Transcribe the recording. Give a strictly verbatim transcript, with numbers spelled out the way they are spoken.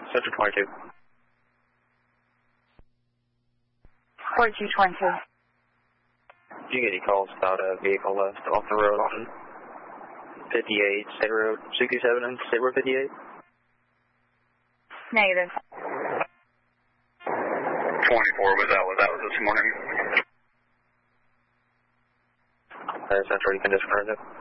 Central twenty-two. forty-two twenty-two. Do you get any calls about a vehicle left off the road on fifty-eight, State Road sixty-seven and State Road fifty-eight? Negative. twenty-four was out, was that was this morning? Uh, Central, you can discard it.